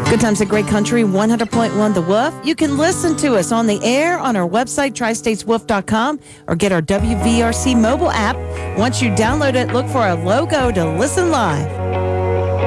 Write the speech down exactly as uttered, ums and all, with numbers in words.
Good times at Great Country, one hundred point one The Wolf. You can listen to us on the air on our website, tri states wolf dot com, or get our W V R C mobile app. Once you download it, look for a logo to listen live.